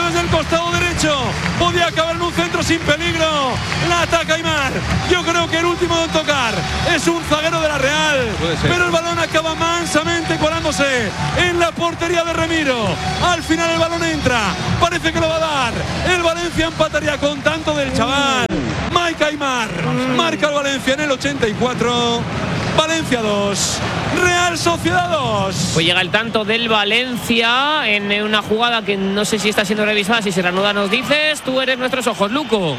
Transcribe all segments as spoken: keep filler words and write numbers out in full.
desde el costado derecho. Podía acabar en un centro sin peligro. La ataca Aimar. Yo creo que el último en tocar es un zaguero de la Real. Pero el balón acaba mansamente colándose en la portería de Remiro. Al final el balón entra. Parece que lo va a dar. El Valencia empataría con tanto del chaval. Mike Aimar marca el Valencia en el ochenta y cuatro. Valencia dos, Real Sociedad dos. Pues llega el tanto del Valencia en una jugada que no sé si está siendo revisada. Si se reanuda nos dices. Tú eres nuestros ojos, Luco.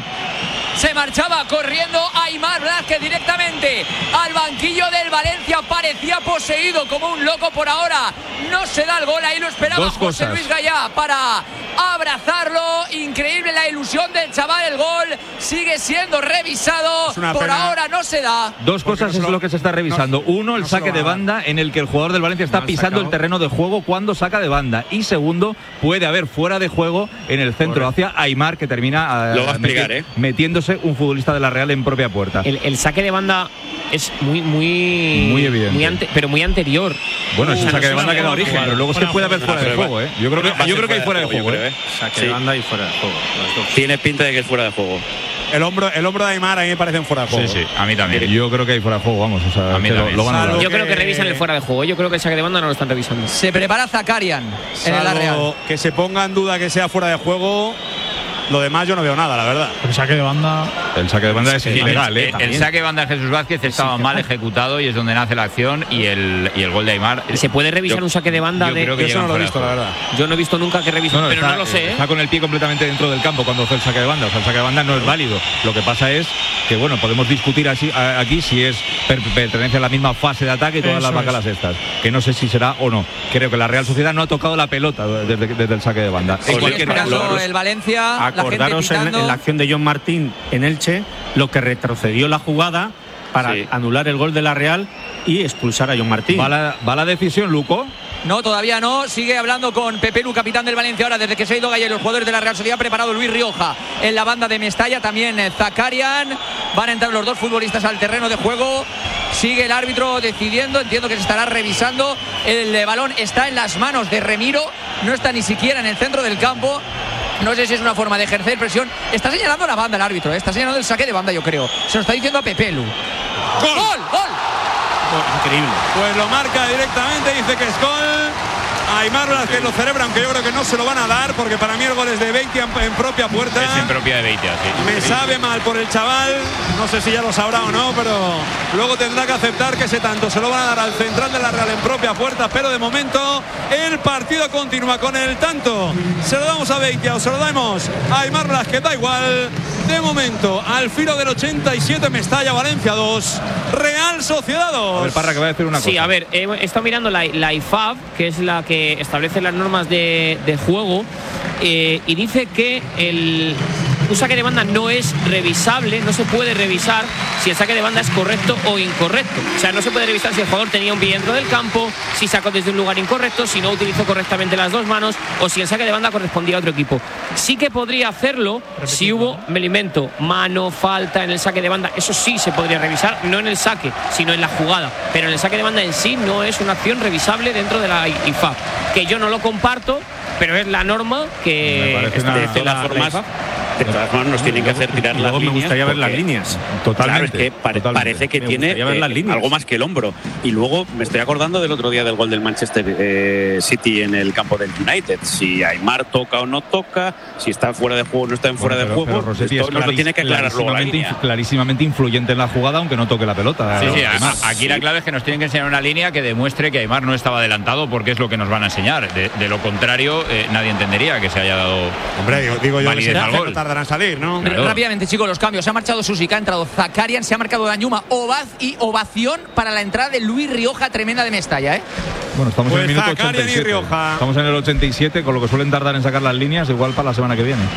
Se marchaba corriendo Aimar Blázquez directamente al banquillo del Valencia. Parecía poseído como un loco. Por ahora no se da el gol. Ahí lo esperaba Dos José cosas. Luis Gallá para abrazarlo. Increíble la ilusión del chaval. El gol sigue siendo revisado. Por pena. ahora no se da. Dos cosas no es lo, lo que se está revisando. No, Uno, el no se saque lo de va a banda en el que el jugador del Valencia está Mal pisando sacado. el terreno de juego cuando saca de banda. Y segundo, puede haber fuera de juego en el centro hacia Aimar, que termina Lo va a explicar, ¿eh? metiéndose un futbolista de la Real en propia puerta. El, el saque de banda es muy muy Muy evidente. muy ante, pero muy anterior. Bueno, ese Uh, saque de no banda sé, que da no, origen, no, pero luego es que fuera puede de haber juego. fuera de juego, ¿eh? Yo creo que, Va a yo ser creo que hay fuera de yo juego, creo, ¿eh? ¿eh? Saque Sí. de banda y fuera de juego. Las dos. Tiene pinta de que es fuera de juego. El hombro, el hombro de Aimar a mí me parece fuera de juego. Sí, sí, a mí también. Yo creo que hay fuera de juego, vamos. O sea, A mí que lo, también. lo van a Salvo dar. Yo creo que- que revisan el fuera de juego. Yo creo que el saque de banda no lo están revisando. Se prepara Zakarian en el Salvo Real. que se ponga en duda que sea fuera de juego. Lo demás yo no veo nada, la verdad. El saque de banda. El saque de banda es Sí, ilegal, ¿eh? el, el saque de banda de Jesús Vázquez estaba mal ejecutado y es donde nace la acción, y el, y el gol de Aimar. ¿Se puede revisar Yo- un saque de banda yo de.? creo que Yo eso llegan no lo he fuera de visto, la juego. verdad. Yo no he visto nunca que revisen, No, no, pero está, no lo sé, ¿eh? está con el pie completamente dentro del campo cuando hace el saque de banda. O sea, el saque de banda no es válido. Lo que pasa es que, bueno, podemos discutir así, a- aquí si es per- pertenece a la misma fase de ataque y todas Eso las bacalas estas. Que no sé si será o no. Creo que la Real Sociedad no ha tocado la pelota desde, desde el saque de banda. En Sigue cualquier esperando caso, el Valencia. La gente Acordaros en, pitando. en la acción de John Martín en Elche, lo que retrocedió la jugada para Sí. anular el gol de la Real y expulsar a John Martín. ¿va la, va la decisión, Luco? No, todavía no. Sigue hablando con Pepe Lu, capitán del Valencia. Ahora, desde que se ha ido Gallá y los jugadores de la Real Sociedad, ha preparado Luis Rioja en la banda de Mestalla. También eh, Zakarian. Van a entrar los dos futbolistas al terreno de juego. Sigue el árbitro decidiendo. Entiendo que se estará revisando. El eh, balón está en las manos de Remiro. No está ni siquiera en el centro del campo. No sé si es una forma de ejercer presión. Está señalando la banda el árbitro, ¿eh? Está señalando el saque de banda, yo creo. Se lo está diciendo a Pepe Lu. ¡Gol! ¡Gol! ¡Gol! Increíble. Pues lo marca directamente, dice que es gol. Aimar Blázquez lo celebra, aunque yo creo que no se lo van a dar, porque para mí el gol es de Beitia en, en propia puerta. Es en propia de Beitia, sí. Me sabe mal por el chaval, no sé si ya lo sabrá o no, pero luego tendrá que aceptar que ese tanto se lo van a dar al central de la Real en propia puerta, pero de momento el partido continúa con el tanto. Se lo damos a Beitia o se lo damos a Aimar Blázquez, da igual. De momento, al filo del ochenta y siete, Mestalla, Valencia dos, Real Sociedad dos. A ver, Parra, que va a decir una cosa. Sí, a ver, he estado mirando la, la I F A B, que es la que establece las normas de, de juego, eh, y dice que el, un saque de banda no es revisable, no se puede revisar si el saque de banda es correcto o incorrecto. O sea, no se puede revisar si el jugador tenía un pie dentro del campo, si sacó desde un lugar incorrecto, si no utilizó correctamente las dos manos o si el saque de banda correspondía a otro equipo. Sí que podría hacerlo si hubo, me lo invento, mano, falta en el saque de banda. Eso sí se podría revisar, no en el saque, sino en la jugada. Pero en el saque de banda en sí no es una acción revisable dentro de la I F A B. Que yo no lo comparto, pero es la norma que Me parece una- De todas formas, de todas formas nos tienen que hacer tirar las Luego me líneas. gustaría ver las porque- líneas. Totalmente. Claro, es que pare- totalmente. parece que Me tiene gustaría ver eh, las líneas. algo más que el hombro. Y luego me estoy acordando del otro día del gol del Manchester eh, City en el campo del United. Si Aimar toca o no toca, si está fuera de juego o no está en fuera Bueno, de pero- juego, pero Rossetti esto es nos lo claris- tiene que aclarar luego la clarísimamente línea. inf- clarísimamente influyente en la jugada, aunque no toque la pelota. Sí, sí, a- Además. aquí la clave es que nos tienen que enseñar una línea que demuestre que Aimar no estaba adelantado, porque es lo que nos van a enseñar. De, de lo contrario, eh, nadie entendería que se haya dado. Hombre, digo, digo yo que validez si al no gol. tardarán en salir, ¿no? Claro. Rápidamente, chicos, los cambios. Se ha marchado Susica, ha entrado Zakarian, se ha marcado Dañuma, Obaz y ovación para la entrada de Luis Rioja, tremenda de Mestalla, ¿eh? Bueno, estamos Pues en el minuto Zakarian y ochenta y siete. Rioja. Estamos en el ochenta y siete, con lo que suelen tardar en sacar las líneas, igual para la semana que viene.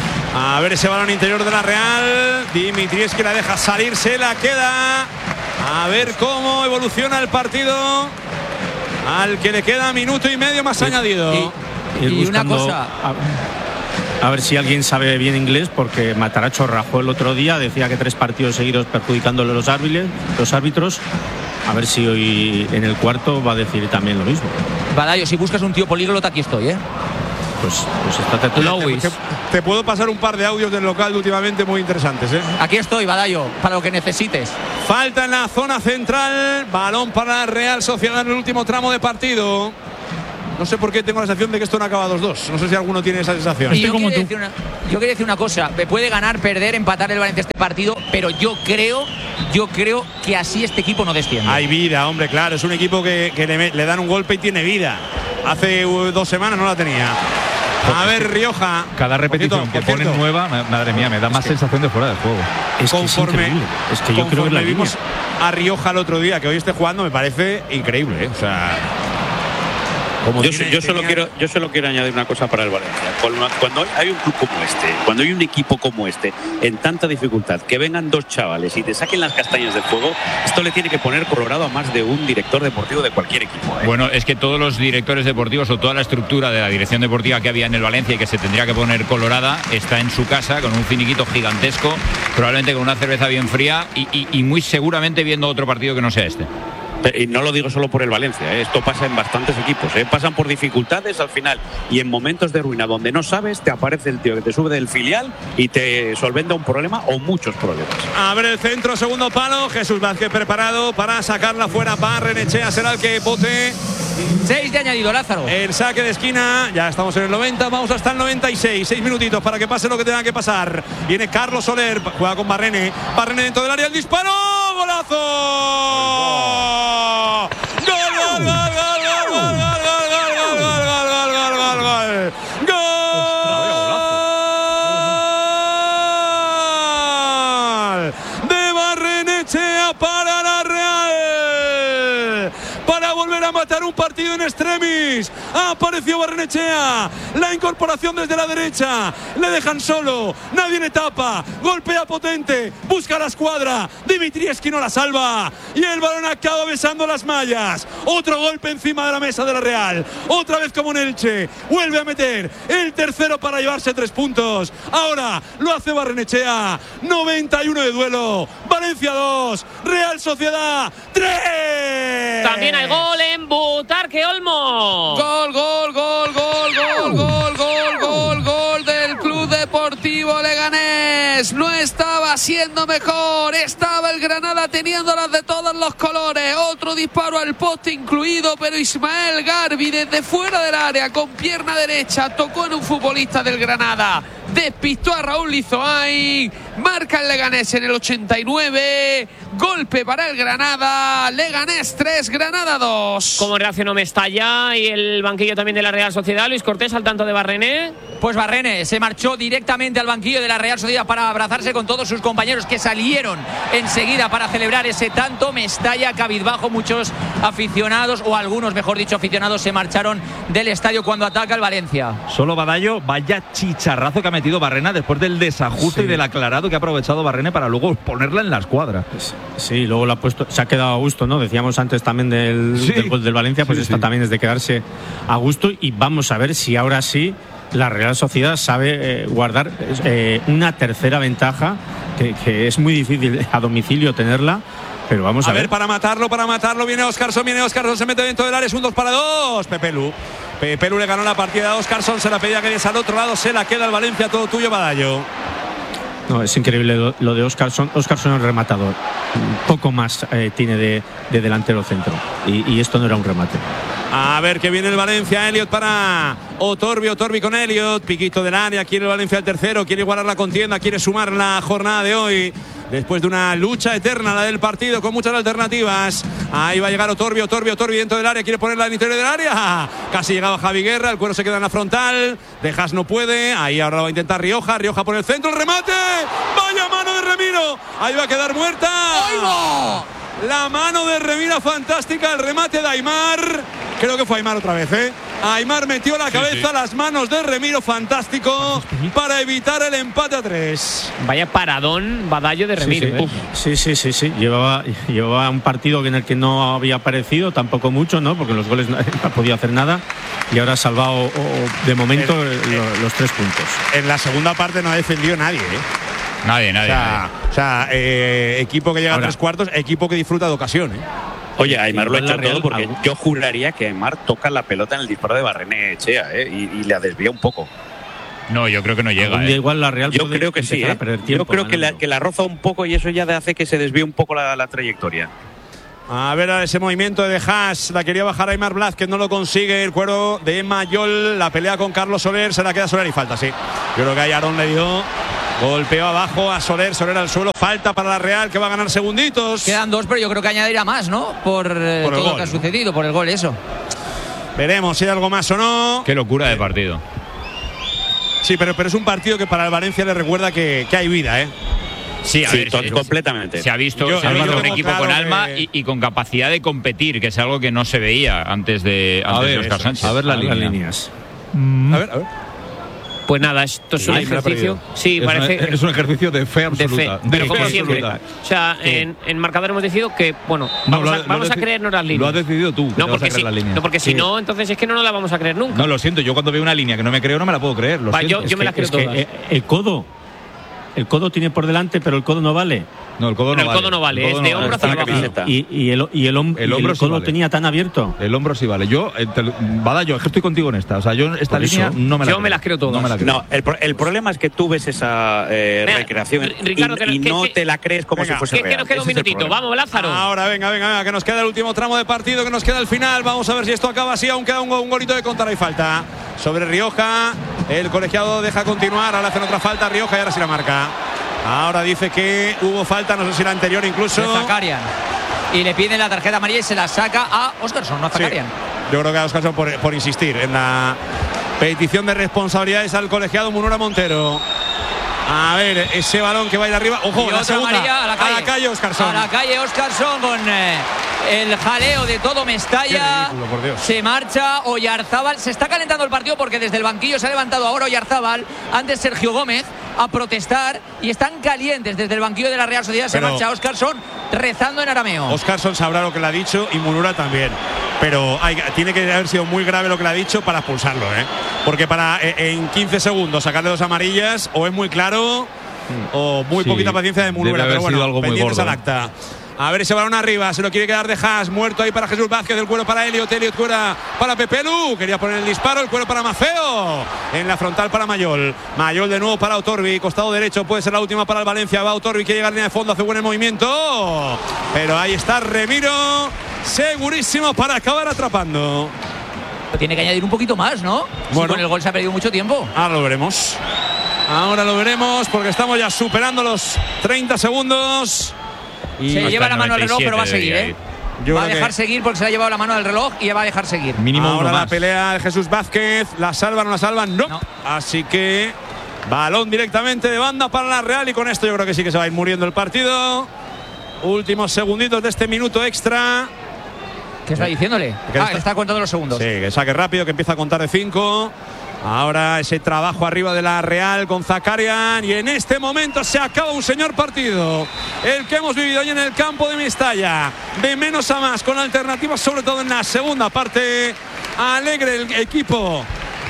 A ver ese balón interior de la Real. Dimitrievski la deja salir, se la queda. A ver cómo evoluciona el partido. Al que le queda minuto y medio más añadido. Y, Ir y una buscando cosa. A, a ver si alguien sabe bien inglés, porque Mataracho rajó el otro día, decía que tres partidos seguidos perjudicándole los árbitros, los árbitros. A ver si hoy en el cuarto va a decir también lo mismo. Badayo, si buscas un tío políglota, aquí estoy, ¿eh? pues, pues estate atento. Te, te puedo pasar un par de audios del local de últimamente muy interesantes, ¿eh? Aquí estoy, Badallo, para lo que necesites. Falta en la zona central, balón para la Real Sociedad en el último tramo de partido. No sé por qué tengo la sensación de que esto no acaba dos dos. No sé si alguno tiene esa sensación. Y yo, quería decir una, yo quería decir una cosa. Me puede ganar, perder, empatar el Valencia este partido, pero yo creo, yo creo que así este equipo no desciende. Hay vida, hombre, claro. Es un equipo que, que le, le dan un golpe y tiene vida. Hace uh, dos semanas no la tenía. A ver, Rioja. Cada repetición que ponen nueva, madre mía, me da más es que, sensación de fuera del juego. Es que conforme, es, es que yo creo que la vimos a Rioja el otro día, que hoy esté jugando, me parece increíble, ¿eh? O sea. Yo, tiene, yo, solo quiero, yo solo quiero añadir una cosa para el Valencia. Cuando hay un club como este, cuando hay un equipo como este, en tanta dificultad, que vengan dos chavales y te saquen las castañas del fuego, esto le tiene que poner colorado a más de un director deportivo de cualquier equipo, ¿eh? Bueno, es que todos los directores deportivos o toda la estructura de la dirección deportiva que había en el Valencia y que se tendría que poner colorada, está en su casa con un finiquito gigantesco, probablemente con una cerveza bien fría y, y, y muy seguramente viendo otro partido que no sea este. Y no lo digo solo por el Valencia, ¿eh? Esto pasa en bastantes equipos, ¿eh? Pasan por dificultades al final y en momentos de ruina donde no sabes, te aparece el tío que te sube del filial y te solventa un problema o muchos problemas. A ver el centro, segundo palo, Jesús Vázquez preparado para sacarla fuera. Barrenechea será el que bote. Seis de añadido, Lázaro. El saque de esquina, ya estamos en el noventa, vamos hasta el noventa y seis. Seis minutitos para que pase lo que tenga que pasar. Viene Carlos Soler, juega con Barrene. Barrene dentro del área, el disparo. ¡Golazo! ¡Gol, gol, gol, gol, gol, gol, gol, gol, gol, gol, gol, gol! De Barrenechea para la Real. Para volver a matar un partido en extremis. Apareció Barrenechea. La incorporación desde la derecha. Le dejan solo. Nadie en etapa. Golpea potente. Busca la escuadra. Dimitrievski no la salva. Y el balón acaba besando las mallas. Otro golpe encima de la mesa de la Real. Otra vez como en Elche. Vuelve a meter el tercero para llevarse tres puntos. Ahora lo hace Barrenechea. noventa y uno de duelo. Valencia dos. Real Sociedad tres. También hay gol en Butarque Olmo. Gol, gol, gol, gol, gol, gol, gol, gol, gol del Club Deportivo Leganés. No estaba siendo mejor, estaba el Granada teniéndolas de todos los colores. Otro disparo al poste incluido, pero Ismael Garbi desde fuera del área con pierna derecha tocó en un futbolista del Granada. Despistó a Raúl Lizoain. Marca el Leganés en el ochenta y nueve. Golpe para el Granada. Leganés tres, Granada dos. ¿Cómo reaccionó Mestalla y el banquillo también de la Real Sociedad? Luis Cortés al tanto de Barrené. Pues Barrené se marchó directamente al banquillo de la Real Sociedad para abrazarse con todos sus compañeros que salieron enseguida para celebrar ese tanto. Mestalla cabizbajo, muchos aficionados, o algunos mejor dicho aficionados, se marcharon del estadio cuando ataca el Valencia. Solo Badallo, vaya chicharrazo que ha metido Barrena después del desajuste sí. y del aclarado que ha aprovechado Barrene para luego ponerla en la escuadra. Sí, luego la ha puesto, se ha quedado a gusto, ¿no? Decíamos antes también del, sí. del gol del Valencia, pues sí, esta sí. también es de quedarse a gusto, y vamos a ver si ahora sí la Real Sociedad sabe eh, guardar eh, una tercera ventaja que, que es muy difícil a domicilio tenerla. Pero vamos a, a ver. ver para matarlo, para matarlo viene Óscarson, viene Óscarson, se mete dentro del área, es un dos para dos. Pepelu. Pepelu le ganó la partida a Óscarson, se la pedía que des al otro lado, se la queda el Valencia, todo tuyo, Badallo. No, es increíble lo, lo de Óscarson. Óscarson es el rematador. Poco más eh, tiene de, de delantero centro. Y, y esto no era un remate. A ver que viene el Valencia. Elliot para Otorbi, Otorbi con Elliot. Piquito del área, quiere el Valencia el tercero, quiere igualar la contienda, quiere sumar la jornada de hoy. Después de una lucha eterna, la del partido, con muchas alternativas. Ahí va a llegar Otorbi, Otorbi, Otorbi dentro del área, quiere ponerla en el interior del área. Casi llegaba Javi Guerra, el cuero se queda en la frontal. Dejas no puede, ahí ahora lo va a intentar Rioja. Rioja por el centro, el remate. Vaya mano de Remiro. Ahí va a quedar muerta. ¡Oigo! La mano de Remiro fantástica, el remate de Aimar. Creo que fue Aimar otra vez, ¿eh? Aimar metió la cabeza, sí, sí. las manos de Remiro, fantástico, para evitar el empate a tres. Vaya paradón, Badallo de Remiro. Sí, sí, ¿eh? sí, sí, sí, sí. Llevaba, llevaba un partido en el que no había aparecido, tampoco mucho, ¿no? Porque los goles no ha podido hacer nada. Y ahora ha salvado, oh, de momento, el, el, los, los tres puntos. En la segunda parte no ha defendido nadie, ¿eh? Nadie, nadie. O sea, nadie. O sea eh, equipo que llega ahora a tres cuartos, equipo que disfruta de ocasión, ¿eh? Oye, Aimar lo ha hecho Real, todo porque algo. yo juraría que Aimar toca la pelota en el disparo de Barrenechea, ¿eh? y, y la desvía un poco. No, yo creo que no llega. Un día ¿eh? igual la Real Yo puede creo que sí, empezar ¿eh? a perder tiempo Yo creo que la, ganando. que la roza un poco y eso ya hace que se desvíe un poco la, la trayectoria. A ver ese movimiento de Haas, la quería bajar Aimar Blázquez, no lo consigue. El cuero de Mayol, la pelea con Carlos Soler, se la queda Soler y falta, sí. Yo creo que ahí Aarón le dio, golpeó abajo a Soler, Soler al suelo, falta para la Real que va a ganar segunditos. Quedan dos, pero yo creo que añadirá más, ¿no? Por, eh, Por el todo lo gol. que ha sucedido, por el gol, eso. Veremos si hay algo más o no. Qué locura de partido. Sí, pero, pero es un partido que para el Valencia le recuerda que, que hay vida, ¿eh? Sí, a Sí, ver, to- se- completamente. Se ha visto, Yo- se ha yo visto tengo un equipo claro con alma que- y, y con capacidad de competir, que es algo que no se veía antes de, antes de Óscar Sánchez. A ver las A ver líneas. A ver, a ver. Pues nada, esto es un Ay, me la he ejercicio. perdido. Sí, es parece. Un, es un ejercicio de fe de absoluta. fe, pero De como fe siempre. absoluta. O sea, en, en marcador hemos decidido que, bueno, No, vamos, lo ha- a, lo vamos has a deci- creernos las líneas. Lo has decidido tú. que No, te vas a porque, creer si, las líneas. no, porque si Sí. no, entonces es que no nos la vamos a creer nunca. No, lo siento. Yo cuando veo una línea que no me creo, no me la puedo creer. Lo Va, siento. yo- yo me las creo Es que, todas. eh, el codo. El codo tiene por delante, pero el codo no vale. No, el codo no, el vale. codo no vale, El es codo de no hombro vale. hacia Está la abajo. camiseta. Y, y el, y el, hom- El y hombro el sí codo vale. tenía tan abierto. El hombro sí vale. Yo, eh, te lo- Bada, yo es que estoy contigo en esta. O sea, yo esta Por eso, línea no me la yo creo. me las creo todas. No me la creo. No, el, pro- el problema es que tú ves esa eh, Venga, recreación R- Ricardo, y, que- y que- no que- te la crees como Venga, si fuese Que, que real. nos queda un Ese es el minutito. problema. Vamos, Lázaro. Ahora, venga, venga, venga, que nos queda el último tramo de partido, que nos queda el final. Vamos a ver si esto acaba así, aún queda un, un golito de contar y falta. Sobre Rioja, el colegiado deja continuar, ahora hacen otra falta Rioja y ahora sí la marca. Ahora dice que hubo falta, no sé si la anterior incluso. De Zakarian. Y le piden la tarjeta amarilla y se la saca a Óscarson, no a Sí, Zakarian. yo creo que a Óscarson por, por insistir en la petición de responsabilidades al colegiado Munura Montero. A ver, ese balón que va a ir arriba. Ojo, Y la otra segunda. amarilla a la calle. A la calle Óscarson. A la calle Óscarson con eh, el jaleo de todo Mestalla. Qué ridículo, por Dios. Se marcha Oyarzábal. Se está calentando el partido porque desde el banquillo se ha levantado ahora Oyarzábal. Antes Sergio Gómez a protestar. Y están calientes desde el banquillo de la Real Sociedad. Se Pero- marcha Óscarson rezando en arameo. Óscarson sabrá lo que le ha dicho y Munura también. Pero hay- tiene que haber sido muy grave lo que le ha dicho para expulsarlo, ¿eh? Porque para eh, en quince segundos sacarle dos amarillas o es muy claro o muy Sí, poquita paciencia de debe Munura. haber Pero bueno, sido algo muy pendientes gordo, al acta. A ver ese balón arriba, se lo quiere quedar de Haas, muerto ahí para Jesús Vázquez, el cuero para Elliot, Elliot cuera para Pepelu, quería poner el disparo, el cuero para Maceo, en la frontal para Mayol, Mayol de nuevo para Otorbi, costado derecho, puede ser la última para el Valencia, va Otorbi que llega a línea de fondo, hace buen el movimiento, pero ahí está Remiro, segurísimo para acabar atrapando. Tiene que añadir un poquito más, ¿no? Si Bueno. con el gol se ha perdido mucho tiempo. Ahora lo veremos. Ahora lo veremos porque estamos ya superando los treinta segundos. Y Se hasta lleva el la mano al reloj, pero va a noventa y siete seguir, debería ¿eh? ir. Yo Va a creo dejar que seguir porque se le ha llevado la mano del reloj y va a dejar seguir. Mínimo ahora uno la más. pelea de Jesús Vázquez. ¿La salva o no la salvan? No. No. Así que balón directamente de banda para la Real y con esto yo creo que sí que se va a ir muriendo el partido. Últimos segunditos de este minuto extra. ¿Qué está diciéndole? ¿Qué Ah, está- le está contando los segundos. Sí, que saque rápido, que empieza a contar de cinco. Ahora ese trabajo arriba de la Real con Zakarian y en este momento se acaba un señor partido, el que hemos vivido hoy en el campo de Mestalla, de menos a más, con alternativas sobre todo en la segunda parte. Alegre el equipo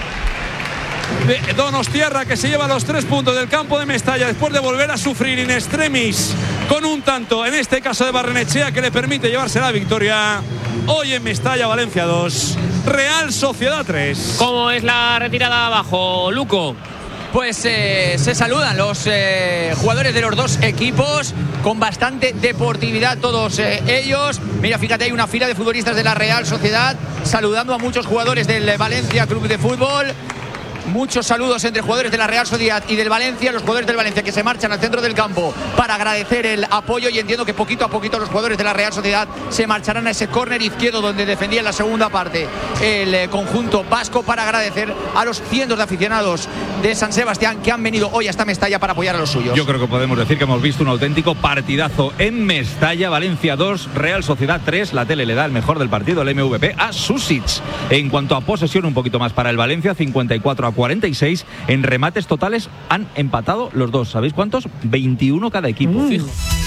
de Donostiarra que se lleva los tres puntos del campo de Mestalla después de volver a sufrir in extremis con un tanto, en este caso de Barrenechea, que le permite llevarse la victoria. Hoy en Mestalla, Valencia dos, Real Sociedad tres. ¿Cómo es la retirada abajo, Luco? Pues eh, se saludan los eh, jugadores de los dos equipos con bastante deportividad todos eh, ellos. Mira, fíjate, hay una fila de futbolistas de la Real Sociedad saludando a muchos jugadores del Valencia Club de Fútbol. Muchos saludos entre jugadores de la Real Sociedad y del Valencia, los jugadores del Valencia que se marchan al centro del campo para agradecer el apoyo y entiendo que poquito a poquito los jugadores de la Real Sociedad se marcharán a ese córner izquierdo donde defendía en la segunda parte el eh, conjunto vasco para agradecer a los cientos de aficionados de San Sebastián que han venido hoy hasta Mestalla para apoyar a los suyos. Yo creo que podemos decir que hemos visto un auténtico partidazo en Mestalla. Valencia dos, Real Sociedad tres. La tele le da el mejor del partido, el M V P, a Susic. En cuanto a posesión, un poquito más para el Valencia, cincuenta y cuatro a cuarenta y seis. En remates totales han empatado los dos. ¿Sabéis cuántos? veintiuno cada equipo. Mm. Fijo.